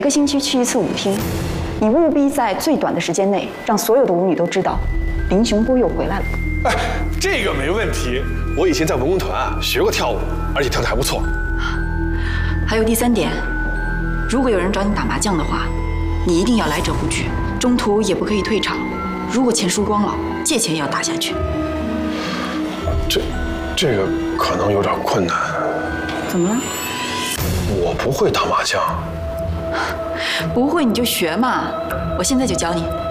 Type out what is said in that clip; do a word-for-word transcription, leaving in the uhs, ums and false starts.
每个星期去一次舞厅，你务必在最短的时间内让所有的舞女都知道，林雄波又回来了。 哎，这个没问题。我以前在文工团啊学过跳舞，而且跳得还不错。 还有第三点，如果有人找你打麻将的话，你一定要来者不拒，中途也不可以退场。如果钱输光了，借钱也要打下去。 这，这个可能有点困难。 怎么了？ 我不会打麻将。 不会你就学嘛，我现在就教你。